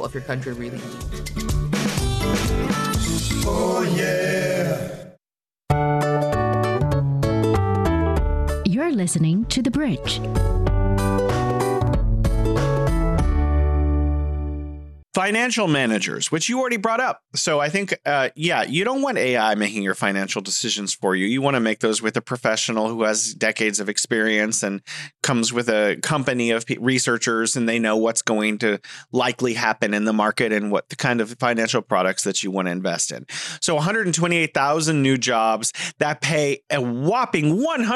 people of your country really need. Oh, yeah. You're listening to The Bridge. Financial managers, which you already brought up. So I think, you don't want AI making your financial decisions for you. You want to make those with a professional who has decades of experience and comes with a company of researchers, and they know what's going to likely happen in the market and what the kind of financial products that you want to invest in. So 128,000 new jobs that pay a whopping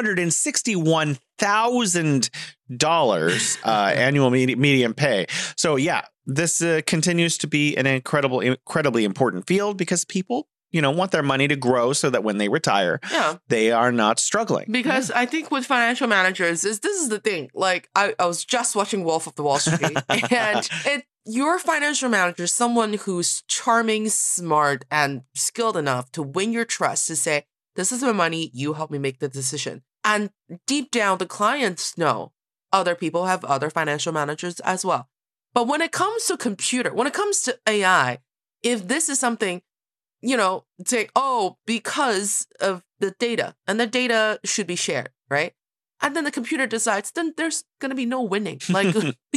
$161,000 annual median pay. So this continues to be an incredibly important field because people, want their money to grow so that when they retire, they are not struggling. Because I think with financial managers, this is the thing. Like, I was just watching Wolf of the Wall Street, and your financial manager is someone who's charming, smart, and skilled enough to win your trust to say, this is my money, you help me make the decision. And deep down, the clients know other people have other financial managers as well. But when it comes to when it comes to AI, if this is something, say, because of the data, and the data should be shared, right? And then the computer decides, then there's going to be no winning. Like,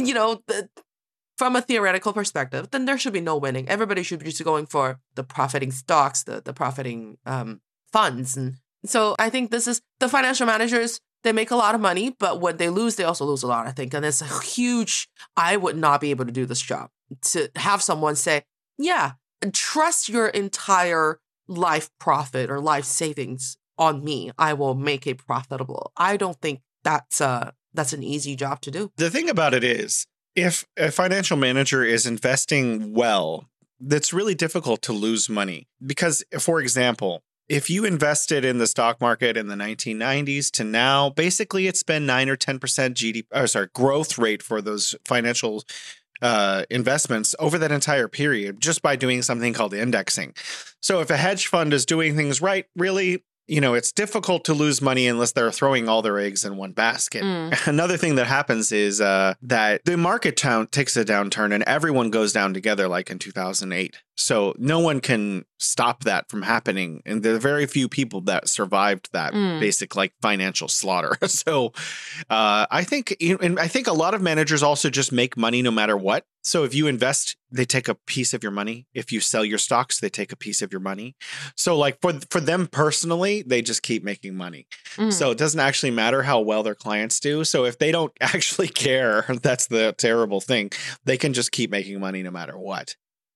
from a theoretical perspective, then there should be no winning. Everybody should be just going for the profiting stocks, the profiting funds. And so I think this is the financial managers. They make a lot of money, but when they lose, they also lose a lot, I think. And it's a huge, I would not be able to do this job. To have someone say, trust your entire life profit or life savings on me. I will make it profitable. I don't think that's an easy job to do. The thing about it is, if a financial manager is investing well, that's really difficult to lose money. Because, for example, if you invested in the stock market in the 1990s to now, basically it's been 9 or 10% growth rate for those financial investments over that entire period, just by doing something called indexing. So if a hedge fund is doing things right, really, it's difficult to lose money unless they're throwing all their eggs in one basket. Another thing that happens is that the market takes a downturn and everyone goes down together, like in 2008. So no one can stop that from happening. And there are very few people that survived that basic financial slaughter. So I think a lot of managers also just make money no matter what. So if you invest, they take a piece of your money. If you sell your stocks, they take a piece of your money. So for them personally, they just keep making money. So it doesn't actually matter how well their clients do. So if they don't actually care, that's the terrible thing. They can just keep making money no matter what.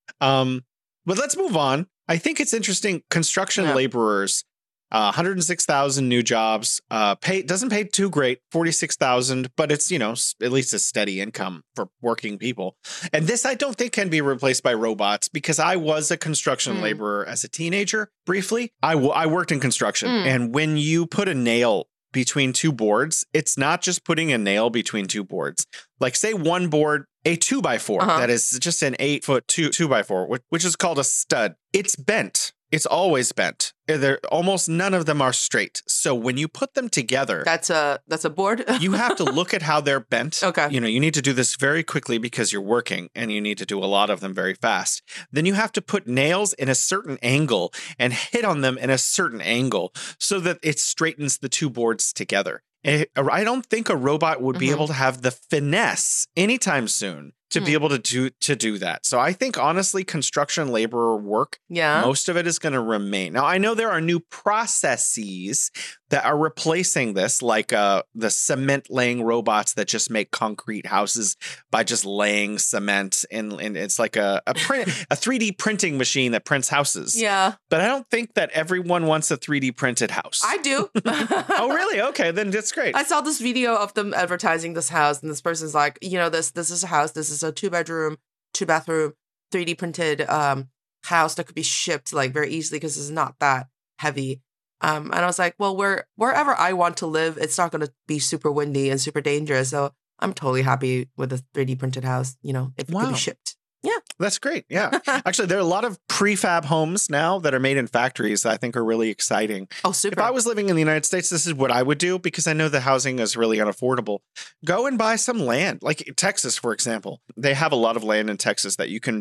But let's move on. I think it's interesting. Construction laborers, 106,000 new jobs. Doesn't pay too great, 46,000, but it's at least a steady income for working people. And this I don't think can be replaced by robots, because I was a construction laborer as a teenager. Briefly, I worked in construction, and when you put a nail between two boards, it's not just putting a nail between two boards. Like, say one board, a 2x4 that is just an 8-foot 2x4, which is called a stud. It's bent. It's always bent. Almost none of them are straight. So when you put them together, that's a board. You have to look at how they're bent. Okay. You need to do this very quickly because you're working, and you need to do a lot of them very fast. Then you have to put nails in a certain angle and hit on them in a certain angle so that it straightens the two boards together. I don't think a robot would be able to have the finesse anytime soon to be able to do that. So I think, honestly, construction laborer work, most of it is going to remain. Now, I know there are new processes that are replacing this, like the cement laying robots that just make concrete houses by just laying cement, and it's like a 3D printing machine that prints houses. Yeah. But I don't think that everyone wants a 3D printed house. I do. Oh, really? Okay, then that's great. I saw this video of them advertising this house, and this person's like, this is a house. This is a 2-bedroom, 2-bathroom, 3D printed house that could be shipped very easily because it's not that heavy. And I was like, well, wherever I want to live, it's not going to be super windy and super dangerous. So I'm totally happy with a 3D printed house, if it can be shipped. Yeah. That's great. Yeah. Actually, there are a lot of prefab homes now that are made in factories that I think are really exciting. Oh, super. If I was living in the United States, this is what I would do, because I know the housing is really unaffordable. Go and buy some land. Like Texas, for example. They have a lot of land in Texas that you can